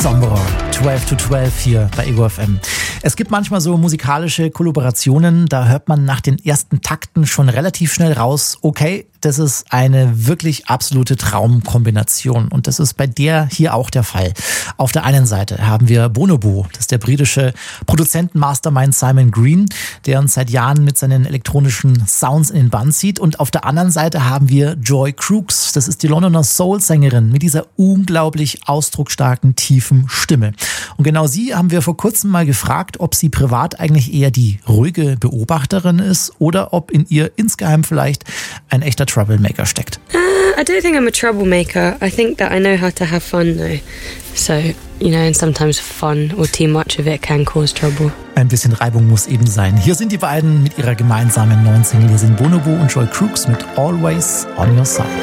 Sombra, 12 to 12 hier bei Ego FM. Es gibt manchmal so musikalische Kollaborationen, da hört man nach den ersten Takten schon relativ schnell raus, okay, das ist eine wirklich absolute Traumkombination und das ist bei der hier auch der Fall. Auf der einen Seite haben wir Bonobo, das ist der britische Produzenten-Mastermind Simon Green, der uns seit Jahren mit seinen elektronischen Sounds in den Bann zieht, und auf der anderen Seite haben wir Joy Crooks, das ist die Londoner Soul-Sängerin mit dieser unglaublich ausdrucksstarken, tiefen Stimme. Und genau sie haben wir vor kurzem mal gefragt, ob sie privat eigentlich eher die ruhige Beobachterin ist oder ob in ihr insgeheim vielleicht ein echter Troublemaker steckt. I don't think I'm a troublemaker. I think that I know how to have fun though. So, and sometimes fun or too much of it can cause trouble. Ein bisschen Reibung muss eben sein. Hier sind die beiden mit ihrer gemeinsamen neuen Single. Hier sind Bonobo und Joy Crooks mit Always on Your Side.